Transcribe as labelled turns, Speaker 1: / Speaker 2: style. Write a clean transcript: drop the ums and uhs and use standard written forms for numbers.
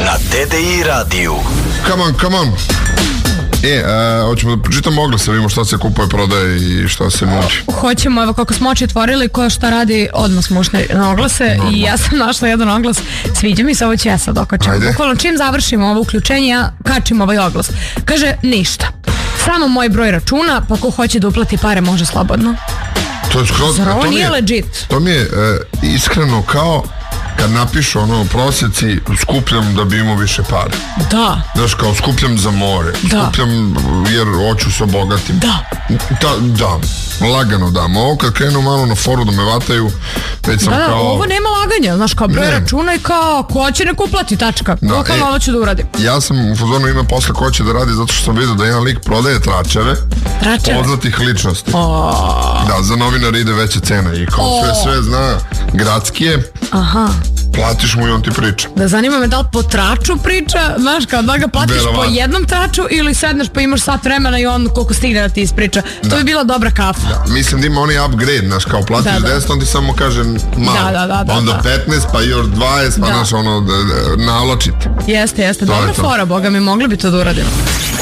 Speaker 1: na TDI radiju.
Speaker 2: Come on. Hoćemo da pročitamo oglase, vidimo šta se kupuje, prodaje i šta se nudi.
Speaker 3: Hoćemo, evo kako smo oči otvorili, ko šta radi, odmah smo ušli na oglase. I ja sam našla jedan oglas, sviđa mi se, ovo ću ja sad okačem. Bukvalno čim završimo ovo uključenje, ja kačim ovaj oglas. Kaže, ništa, samo moj broj računa, pa ko hoće da uplati pare može slobodno. Zar ovo nije legit?
Speaker 2: To mi je iskreno kao kad napišu prosjeci, skupljam da bi imao više para.
Speaker 3: Da.
Speaker 2: Znaš, kao skupljam za more.
Speaker 3: Da.
Speaker 2: Skupljam jer hoću se obogatim.
Speaker 3: Da.
Speaker 2: Lagano dam. Ovo kad krenu malo na foru da me vataju, već sam kao...
Speaker 3: ovo nema laganja, znaš, kao broj računa i kao ko hoće nek uplati, tačka. Lokalno ovo ću da uradim.
Speaker 2: Ja sam u fazonu ima posle ko će da radi zato što sam vidio da jedan lik prodaje tračeve poznatih ličnosti. Da, za novinara ide veća cena i kao sve zna gradskije.
Speaker 3: Aha.
Speaker 2: Platiš mu i on ti priča.
Speaker 3: Da, zanima me da li po traču priča, znaš, kao da ga platiš po jednom traču ili sedneš pa imaš sat vremena i on koliko stigne da ti ispriča. To bi bila dobra kafa.
Speaker 2: Da, mislim da ima onaj upgrade, znaš, kao platiš 10, on ti samo kaže malo. Onda 15, pa još 20, pa znaš, navlačite.
Speaker 3: Jeste, dobra fora, boga mi, mogli bi to da uradimo.